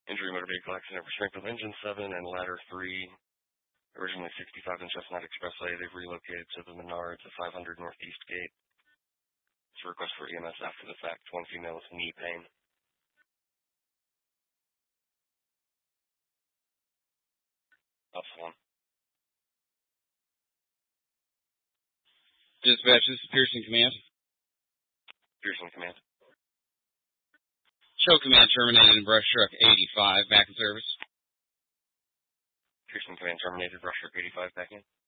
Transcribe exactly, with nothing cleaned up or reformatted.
Injury motor vehicle accident for Springfield Engine seven and Ladder three, originally sixty-five in Chestnut Expressway. They've relocated to the Menards at five hundred Northeast Gate. It's a request for E M S after the fact. One female with knee pain. That's one. Dispatch, this is Pearson Command. Pearson Command. Show Command terminated in Brush Truck eighty-five. Back in service. Pearson Command terminated. Brush Truck eighty-five back in.